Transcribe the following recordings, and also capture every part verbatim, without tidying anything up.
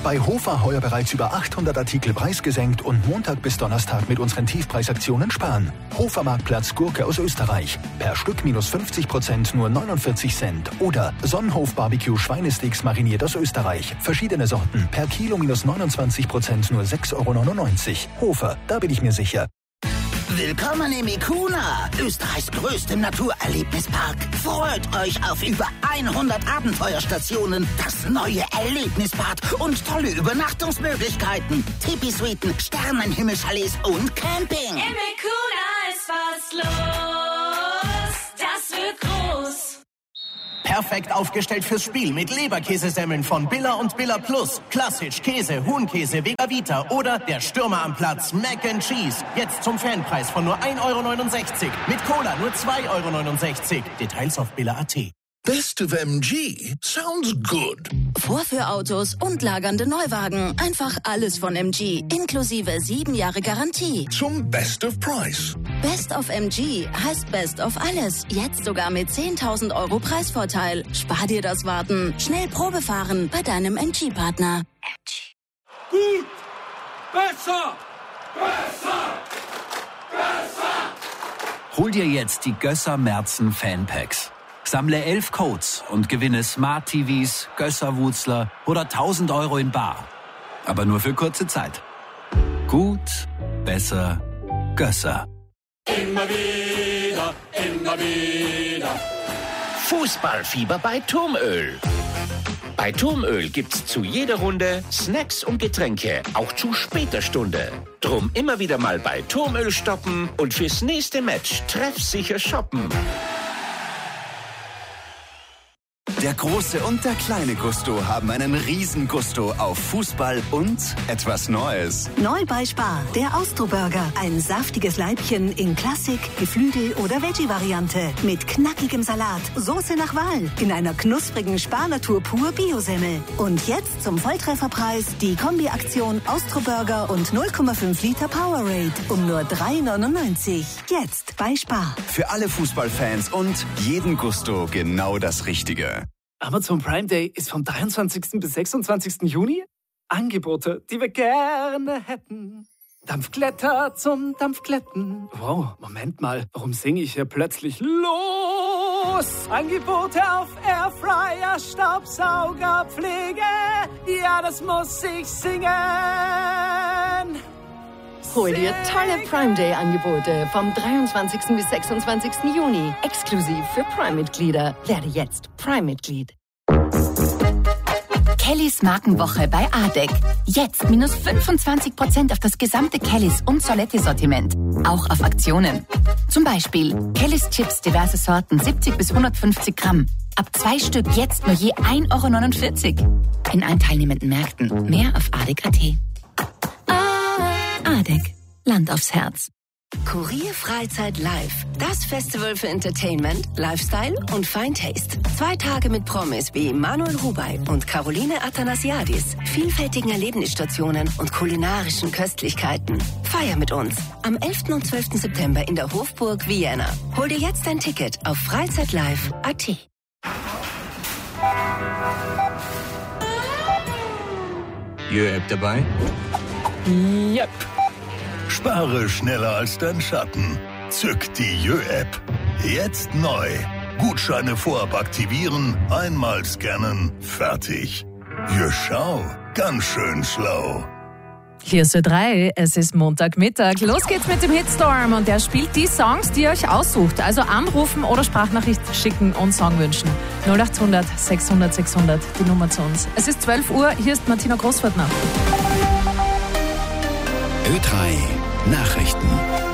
Bei Hofer heuer bereits über achthundert Artikel preisgesenkt und Montag bis Donnerstag mit unseren Tiefpreisaktionen sparen. Hofer Marktplatz Gurke aus Österreich. Per Stück minus fünfzig Prozent nur neunundvierzig Cent. Oder Sonnenhof Barbecue Schweinesticks mariniert aus Österreich. Verschiedene Sorten. Per Kilo minus neunundzwanzig Prozent nur sechs Euro neunundneunzig. Hofer, da bin ich mir sicher. Willkommen im Ikuna, Österreichs größtem Naturerlebnispark. Freut euch auf über hundert Abenteuerstationen, das neue Erlebnisbad und tolle Übernachtungsmöglichkeiten. Tipi-Suiten, Sternenhimmelchalets und Camping. Im Ikuna ist was los, das wird groß. Perfekt aufgestellt fürs Spiel mit Leberkäsesemmeln von Billa und Billa Plus. Klassisch, Käse, Huhnkäse, Vega Vita oder der Stürmer am Platz Mac and Cheese. Jetzt zum Fanpreis von nur ein Euro neunundsechzig. Mit Cola nur zwei Euro neunundsechzig. Details auf billa punkt at. Best of M G sounds good. Vorführautos und lagernde Neuwagen. Einfach alles von M G. Inklusive sieben Jahre Garantie. Zum Best of Price. Best of M G heißt Best of alles. Jetzt sogar mit zehntausend Euro Preisvorteil. Spar dir das Warten. Schnell Probe fahren bei deinem M G-Partner. M G. Gut! Besser! Besser! Besser! Hol dir jetzt die Gösser Merzen Fanpacks. Sammle elf Codes und gewinne Smart-T Vs, Gösser-Wutzler oder tausend Euro in bar. Aber nur für kurze Zeit. Gut, besser, Gösser. Immer wieder, immer wieder. Fußballfieber bei Turmöl. Bei Turmöl gibt's zu jeder Runde Snacks und Getränke, auch zu später Stunde. Drum immer wieder mal bei Turmöl stoppen und fürs nächste Match treffsicher shoppen. Der große und der kleine Gusto haben einen riesen Gusto auf Fußball und etwas Neues. Neu bei Spar, der Austro-Burger. Ein saftiges Leibchen in Klassik, Geflügel- oder Veggie-Variante. Mit knackigem Salat, Soße nach Wahl. In einer knusprigen Spar-Natur pur Bio-Semmel. Und jetzt zum Volltrefferpreis die Kombi-Aktion Austro-Burger und null Komma fünf Liter Powerade. Um nur drei Euro neunundneunzig. Jetzt bei Spar. Für alle Fußballfans und jeden Gusto genau das Richtige. Amazon Prime Day ist vom dreiundzwanzigsten bis sechsundzwanzigsten Juni. Angebote, die wir gerne hätten. Dampfglätter zum Dampfglätten. Wow, Moment mal, warum singe ich hier plötzlich los? Angebote auf Airfryer, Staubsauger, Pflege. Ja, das muss ich singen. Hol dir tolle Prime Day Angebote vom dreiundzwanzigsten bis sechsundzwanzigsten Juni. Exklusiv für Prime-Mitglieder. Werde jetzt Prime-Mitglied. Kellys Markenwoche bei A D E C. Jetzt minus fünfundzwanzig Prozent auf das gesamte Kellys und Solette-Sortiment. Auch auf Aktionen. Zum Beispiel Kellys Chips, diverse Sorten, siebzig bis hundertfünfzig Gramm. Ab zwei Stück jetzt nur je ein Euro neunundvierzig. In allen teilnehmenden Märkten. Mehr auf A D E C punkt at. A D E C. Land aufs Herz. Kurier Freizeit Live. Das Festival für Entertainment, Lifestyle und Fine Taste. Zwei Tage mit Promis wie Manuel Rubey und Caroline Athanasiadis. Vielfältigen Erlebnisstationen und kulinarischen Köstlichkeiten. Feier mit uns. Am elften und zwölften September in der Hofburg Vienna. Hol dir jetzt dein Ticket auf freizeitlive punkt at. Jö-App dabei? Yep. Spare schneller als dein Schatten. Zück die Jö-App. Jetzt neu. Gutscheine vorab aktivieren, einmal scannen, fertig. Jö, schau, ganz schön schlau. Hier ist Ö drei, es ist Montagmittag. Los geht's mit dem Hitstorm und der spielt die Songs, die ihr euch aussucht. Also anrufen oder Sprachnachricht schicken und Song wünschen. null acht hundert sechshundert sechshundert, die Nummer zu uns. Es ist zwölf Uhr, hier ist Martina Großwörtner. Ö drei Nachrichten.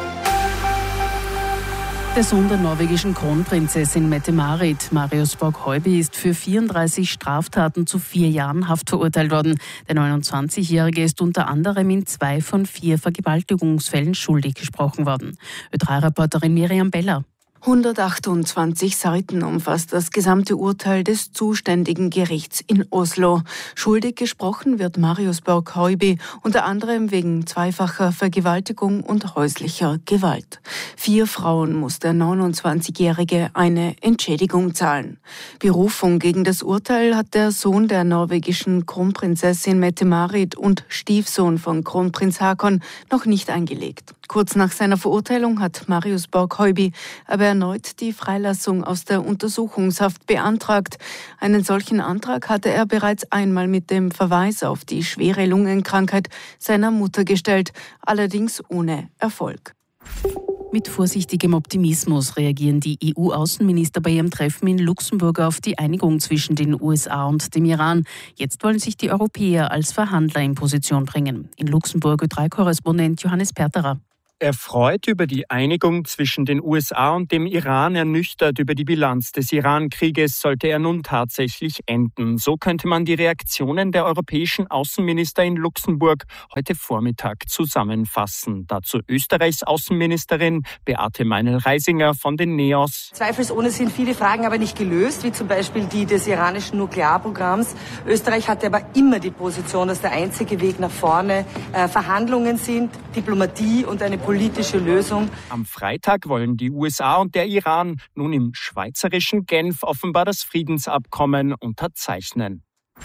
Der Sohn der norwegischen Kronprinzessin Mette-Marit, Marius Borg-Heuby, ist für vierunddreißig Straftaten zu vier Jahren Haft verurteilt worden. Der neunundzwanzigjährige ist unter anderem in zwei von vier Vergewaltigungsfällen schuldig gesprochen worden. Ö drei Reporterin Miriam Beller. hundertachtundzwanzig Seiten umfasst das gesamte Urteil des zuständigen Gerichts in Oslo. Schuldig gesprochen wird Marius Borg-Heuby unter anderem wegen zweifacher Vergewaltigung und häuslicher Gewalt. Vier Frauen muss der neunundzwanzigjährige eine Entschädigung zahlen. Berufung gegen das Urteil hat der Sohn der norwegischen Kronprinzessin Mette-Marit und Stiefsohn von Kronprinz Haakon noch nicht eingelegt. Kurz nach seiner Verurteilung hat Marius Borg-Heuby aber erneut die Freilassung aus der Untersuchungshaft beantragt. Einen solchen Antrag hatte er bereits einmal mit dem Verweis auf die schwere Lungenkrankheit seiner Mutter gestellt, allerdings ohne Erfolg. Mit vorsichtigem Optimismus reagieren die E U-Außenminister bei ihrem Treffen in Luxemburg auf die Einigung zwischen den U S A und dem Iran. Jetzt wollen sich die Europäer als Verhandler in Position bringen. In Luxemburg Ö drei Korrespondent Johannes Perterer. Erfreut über die Einigung zwischen den U S A und dem Iran, ernüchtert über die Bilanz des Iran-Krieges, sollte er nun tatsächlich enden. So könnte man die Reaktionen der europäischen Außenminister in Luxemburg heute Vormittag zusammenfassen. Dazu Österreichs Außenministerin Beate Meinl-Reisinger von den NEOS. Zweifelsohne sind viele Fragen aber nicht gelöst, wie zum Beispiel die des iranischen Nuklearprogramms. Österreich hatte aber immer die Position, dass der einzige Weg nach vorne äh, Verhandlungen sind, Diplomatie und eine politische Lösung. Am Freitag wollen die U S A und der Iran nun im schweizerischen Genf offenbar das Friedensabkommen unterzeichnen.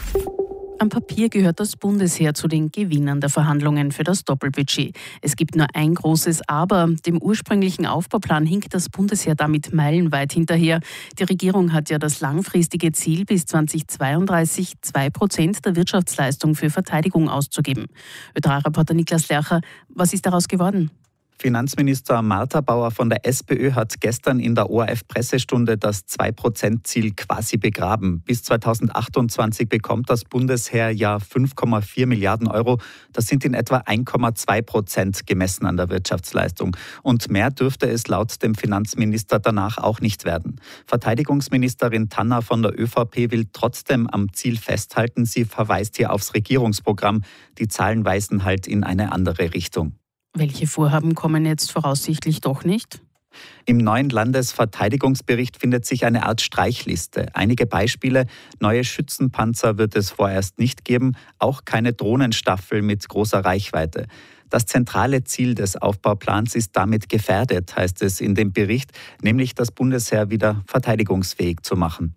Am Papier gehört das Bundesheer zu den Gewinnern der Verhandlungen für das Doppelbudget. Es gibt nur ein großes Aber. Dem ursprünglichen Aufbauplan hinkt das Bundesheer damit meilenweit hinterher. Die Regierung hat ja das langfristige Ziel, bis zweitausendzweiunddreißig zwei Prozent der Wirtschaftsleistung für Verteidigung auszugeben. Ö drei Reporter Niklas Lercher, was ist daraus geworden? Finanzminister Martha Bauer von der SPÖ hat gestern in der O R F-Pressestunde das zwei Prozent Ziel quasi begraben. Bis zweitausendachtundzwanzig bekommt das Bundesheer ja fünf Komma vier Milliarden Euro. Das sind in etwa eins Komma zwei Prozent gemessen an der Wirtschaftsleistung. Und mehr dürfte es laut dem Finanzminister danach auch nicht werden. Verteidigungsministerin Tanner von der ÖVP will trotzdem am Ziel festhalten. Sie verweist hier aufs Regierungsprogramm. Die Zahlen weisen halt in eine andere Richtung. Welche Vorhaben kommen jetzt voraussichtlich doch nicht? Im neuen Landesverteidigungsbericht findet sich eine Art Streichliste. Einige Beispiele: Neue Schützenpanzer wird es vorerst nicht geben, auch keine Drohnenstaffel mit großer Reichweite. Das zentrale Ziel des Aufbauplans ist damit gefährdet, heißt es in dem Bericht, nämlich das Bundesheer wieder verteidigungsfähig zu machen.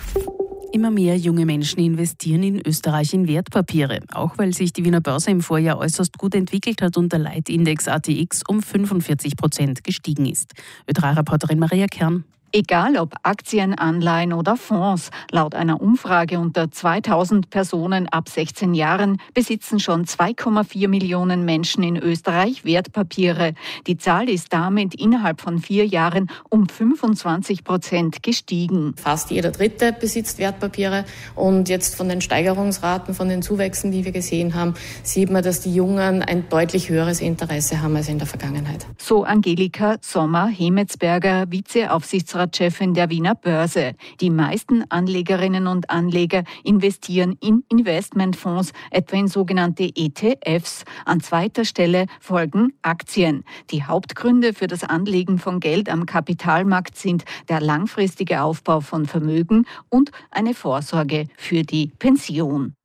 Immer mehr junge Menschen investieren in Österreich in Wertpapiere, auch weil sich die Wiener Börse im Vorjahr äußerst gut entwickelt hat und der Leitindex A T X um fünfundvierzig Prozent gestiegen ist. Ö drei Reporterin Maria Kern. Egal ob Aktien, Anleihen oder Fonds, laut einer Umfrage unter zweitausend Personen ab sechzehn Jahren besitzen schon zwei Komma vier Millionen Menschen in Österreich Wertpapiere. Die Zahl ist damit innerhalb von vier Jahren um fünfundzwanzig Prozent gestiegen. Fast jeder Dritte besitzt Wertpapiere und jetzt von den Steigerungsraten, von den Zuwächsen, die wir gesehen haben, sieht man, dass die Jungen ein deutlich höheres Interesse haben als in der Vergangenheit. So Angelika Sommer-Hemetsberger, Vizeaufsichtsratschefin der Wiener Börse. Die meisten Anlegerinnen und Anleger investieren in Investmentfonds, etwa in sogenannte E T Fs. An zweiter Stelle folgen Aktien. Die Hauptgründe für das Anlegen von Geld am Kapitalmarkt sind der langfristige Aufbau von Vermögen und eine Vorsorge für die Pension.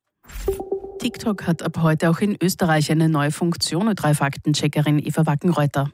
TikTok hat ab heute auch in Österreich eine neue Funktion. Ö drei Faktencheckerin Eva Wackenreuter.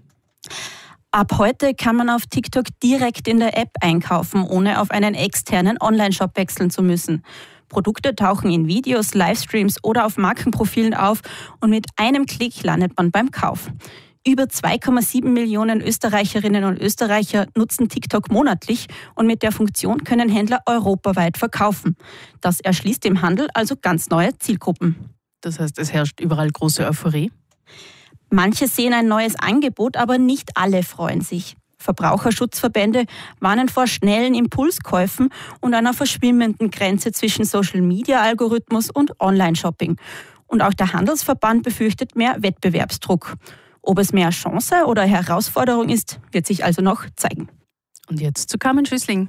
Ab heute kann man auf TikTok direkt in der App einkaufen, ohne auf einen externen Online-Shop wechseln zu müssen. Produkte tauchen in Videos, Livestreams oder auf Markenprofilen auf und mit einem Klick landet man beim Kauf. Über zwei Komma sieben Millionen Österreicherinnen und Österreicher nutzen TikTok monatlich und mit der Funktion können Händler europaweit verkaufen. Das erschließt im Handel also ganz neue Zielgruppen. Das heißt, es herrscht überall große Euphorie? Manche sehen ein neues Angebot, aber nicht alle freuen sich. Verbraucherschutzverbände warnen vor schnellen Impulskäufen und einer verschwimmenden Grenze zwischen Social-Media-Algorithmus und Online-Shopping. Und auch der Handelsverband befürchtet mehr Wettbewerbsdruck. Ob es mehr Chance oder Herausforderung ist, wird sich also noch zeigen. Und jetzt zu Carmen Schüssling.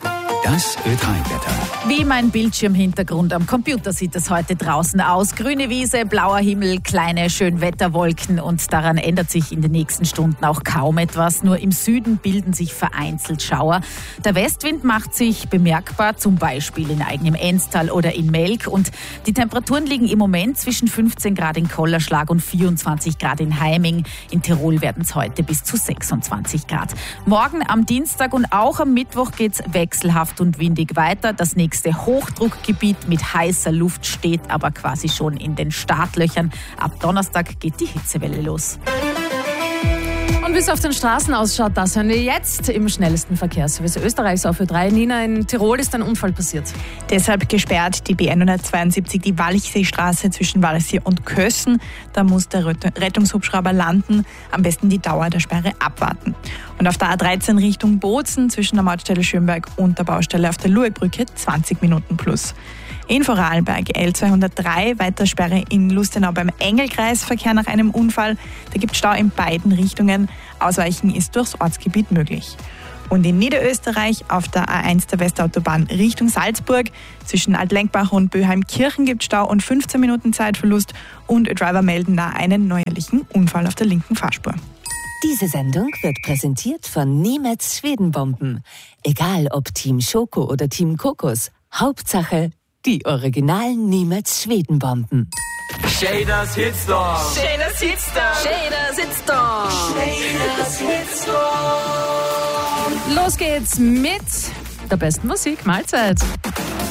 Das Ö drei Wetter. Wie mein Bildschirmhintergrund am Computer sieht es heute draußen aus. Grüne Wiese, blauer Himmel, kleine Schönwetterwolken und daran ändert sich in den nächsten Stunden auch kaum etwas. Nur im Süden bilden sich vereinzelt Schauer. Der Westwind macht sich bemerkbar, zum Beispiel in eigenem Enstal oder in Melk. Und die Temperaturen liegen im Moment zwischen fünfzehn Grad in Kollerschlag und vierundzwanzig Grad in Heiming. In Tirol werden es heute bis zu sechsundzwanzig Grad. Morgen am Dienstag und auch am Mittwoch geht's wechselhaft und windig weiter. Das nächste Hochdruckgebiet mit heißer Luft steht aber quasi schon in den Startlöchern. Ab Donnerstag geht die Hitzewelle los. Und wie es auf den Straßen ausschaut, das hören wir jetzt im schnellsten Verkehrsservice Österreichs auf Ö drei. Nina, in Tirol ist ein Unfall passiert. Deshalb gesperrt die B hundertzweiundsiebzig, die Walchseestraße zwischen Walchsee und Kössen. Da muss der Rettungshubschrauber landen. Am besten die Dauer der Sperre abwarten. Und auf der A dreizehn Richtung Bozen zwischen der Mautstelle Schönberg und der Baustelle auf der Luebrücke zwanzig Minuten plus. In Vorarlberg L zweihundertdrei, weiter Sperre in Lustenau beim Engelkreis, Verkehr nach einem Unfall. Da gibt es Stau in beiden Richtungen. Ausweichen ist durchs Ortsgebiet möglich. Und in Niederösterreich auf der A eins der Westautobahn Richtung Salzburg zwischen Altlenkbach und Böheimkirchen gibt es Stau und fünfzehn Minuten Zeitverlust. Und Driver melden da einen neuerlichen Unfall auf der linken Fahrspur. Diese Sendung wird präsentiert von Niemetz Schwedenbomben. Egal ob Team Schoko oder Team Kokos, Hauptsache die originalen Niemetz Schwedenbomben. Shaders Hitstorm. Shaders Hitstorm. Shaders Hitstorm. Shaders Hitstorm. Los geht's mit der besten Musik. Mahlzeit.